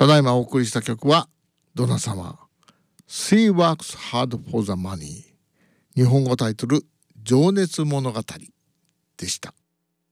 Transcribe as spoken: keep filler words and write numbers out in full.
ただいまお送りした曲はドナ様 She Works Hard for the Money、 日本語タイトル情熱物語でした。